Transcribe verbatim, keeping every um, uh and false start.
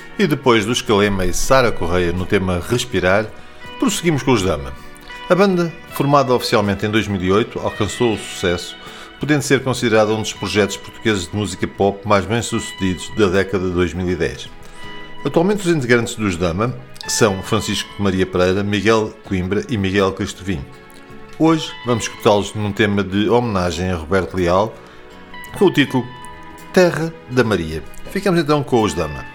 E depois dos Calema e Sara Correia no tema Respirar, prosseguimos com os Dama. A banda, formada oficialmente em dois mil e oito, alcançou o sucesso, podendo ser considerada um dos projetos portugueses de música pop mais bem-sucedidos da década de dois mil e dez. Atualmente os integrantes dos Dama são Francisco Maria Pereira, Miguel Coimbra e Miguel Cristovinho. Hoje vamos escutá-los num tema de homenagem a Roberto Leal, com o título Terra da Maria. Ficamos então com os Dama.